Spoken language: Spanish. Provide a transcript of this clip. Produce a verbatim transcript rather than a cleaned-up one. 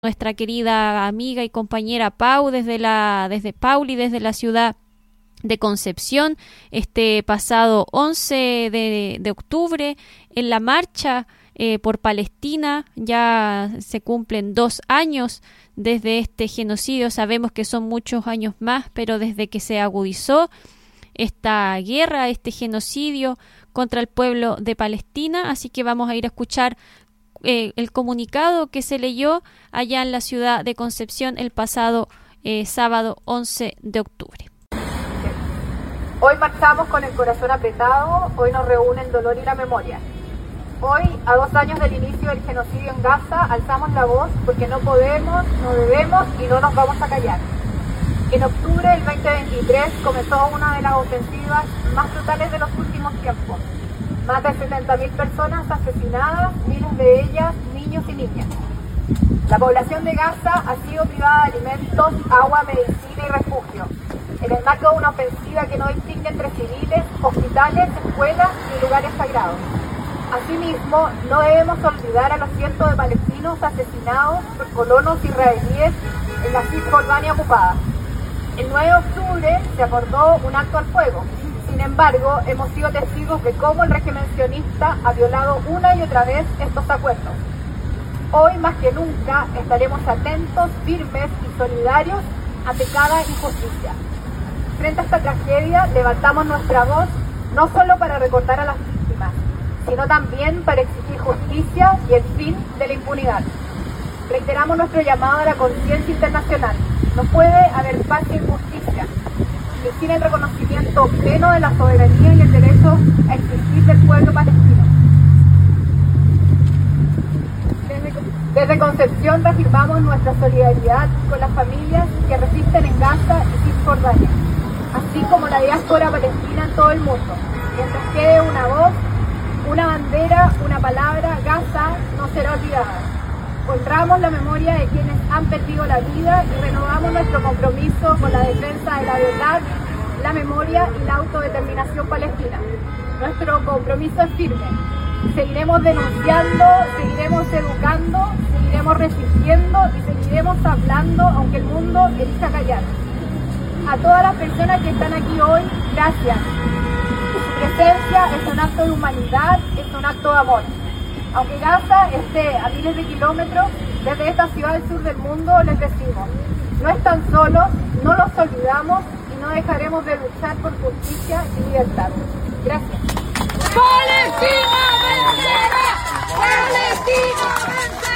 nuestra querida amiga y compañera Pau desde la desde Pauli desde la ciudad de Concepción este pasado once de, de octubre en la marcha eh, por Palestina. Ya se cumplen dos años desde este genocidio. Sabemos que son muchos años más, pero desde que se agudizó esta guerra, este genocidio contra el pueblo de Palestina. Así que vamos a ir a escuchar Eh, el comunicado que se leyó allá en la ciudad de Concepción el pasado eh, sábado once de octubre. Hoy marchamos con el corazón apretado, hoy nos reúne el dolor y la memoria. Hoy, a dos años del inicio del genocidio en Gaza, alzamos la voz porque no podemos, no debemos y no nos vamos a callar. En octubre del veinte veintitrés comenzó una de las ofensivas más brutales de los últimos tiempos. Más de setenta mil personas asesinadas, miles de ellas niños y niñas. La población de Gaza ha sido privada de alimentos, agua, medicina y refugio, en el marco de una ofensiva que no distingue entre civiles, hospitales, escuelas y lugares sagrados. Asimismo, no debemos olvidar a los cientos de palestinos asesinados por colonos israelíes en la Cisjordania ocupada. El nueve de octubre se acordó un alto al fuego. Sin embargo, hemos sido testigos de cómo el régimen sionista ha violado una y otra vez estos acuerdos. Hoy, más que nunca, estaremos atentos, firmes y solidarios ante cada injusticia. Frente a esta tragedia, levantamos nuestra voz no solo para recordar a las víctimas, sino también para exigir justicia y el fin de la impunidad. Reiteramos nuestro llamado a la conciencia internacional. No puede haber paz sin justicia, y sin el reconocimiento pleno de la soberanía y el derecho a existir del pueblo palestino. Desde, desde Concepción reafirmamos nuestra solidaridad con las familias que resisten en Gaza y Cisjordania, así como la diáspora palestina en todo el mundo. Mientras quede una voz, una bandera, una palabra, Gaza no será olvidada. Honramos la memoria de quienes han perdido la vida y renovamos nuestro compromiso con la defensa de la verdad, la memoria y la autodeterminación palestina. Nuestro compromiso es firme. Seguiremos denunciando, seguiremos educando, seguiremos resistiendo y seguiremos hablando aunque el mundo elija callar. A todas las personas que están aquí hoy, gracias. Su presencia es un acto de humanidad, es un acto de amor. Aunque Gaza esté a miles de kilómetros, desde esta ciudad del sur del mundo les decimos, no están solos, no los olvidamos y no dejaremos de luchar por justicia y libertad. Gracias. ¡Palestina vencerá! ¡Palestina vencerá!